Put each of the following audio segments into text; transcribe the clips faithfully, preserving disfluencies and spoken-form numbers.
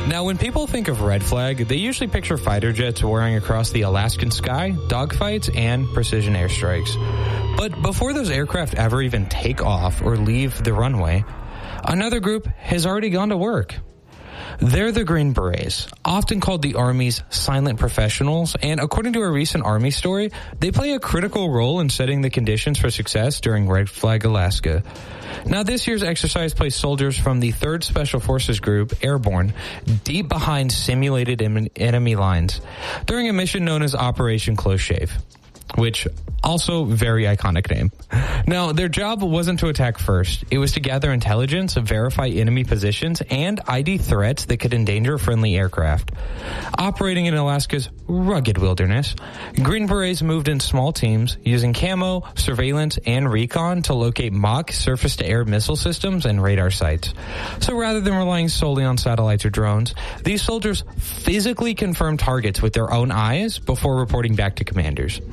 Now, when people think of Red Flag, they usually picture fighter jets whirring across the Alaskan sky, dogfights, and precision airstrikes. But before those aircraft ever even take off or leave the runway, another group has already gone to work. They're the Green Berets, often called the Army's silent professionals, and according to a recent Army story, they play a critical role in setting the conditions for success during Red Flag Alaska. Now, this year's exercise placed soldiers from the third Special Forces Group, Airborne, deep behind simulated em- enemy lines during a mission known as Operation Close Shave, which also very iconic name. Now, their job wasn't to attack first. It was to gather intelligence, verify enemy positions, and I D threats that could endanger friendly aircraft. Operating in Alaska's rugged wilderness, Green Berets moved in small teams using camo, surveillance, and recon to locate mock surface-to-air missile systems and radar sites. So rather than relying solely on satellites or drones, these soldiers physically confirmed targets with their own eyes before reporting back to commanders.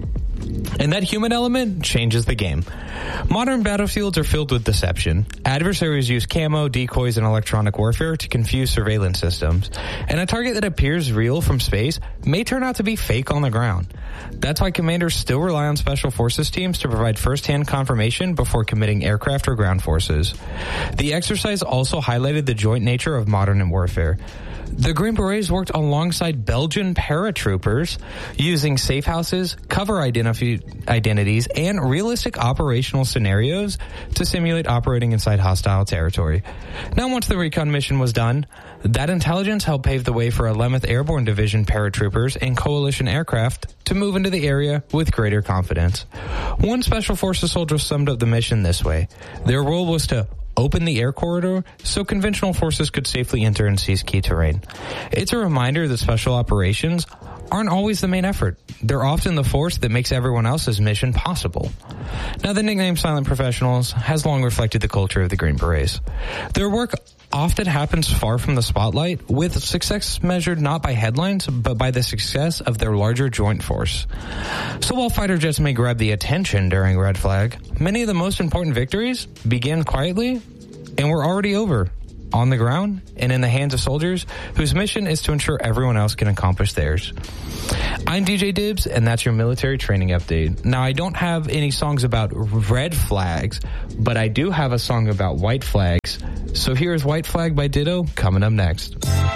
And that human element changes the game. Modern battlefields are filled with deception. Adversaries use camo, decoys, and electronic warfare to confuse surveillance systems. And a target that appears real from space may turn out to be fake on the ground. That's why commanders still rely on special forces teams to provide first-hand confirmation before committing aircraft or ground forces. The exercise also highlighted the joint nature of modern warfare. The Green Berets worked alongside Belgian paratroopers using safe houses, cover identif- identities, and realistic operational scenarios to simulate operating inside hostile territory. Now, once the recon mission was done, that intelligence helped pave the way for eleventh Airborne Division paratroopers and coalition aircraft to move into the area with greater confidence. One Special Forces soldier summed up the mission this way. Their role was to open the air corridor so conventional forces could safely enter and seize key terrain. It's a reminder that special operations aren't always the main effort. They're often the force that makes everyone else's mission possible. Now, the nickname Silent Professionals has long reflected the culture of the Green Berets. Their work often happens far from the spotlight, with success measured not by headlines, but by the success of their larger joint force. So while fighter jets may grab the attention during Red Flag, many of the most important victories began quietly and were already over, on the ground and in the hands of soldiers whose mission is to ensure everyone else can accomplish theirs. I'm D J Dibs, and that's your military training update. Now, I don't have any songs about red flags, but I do have a song about white flags. So here's White Flag by Ditto coming up next.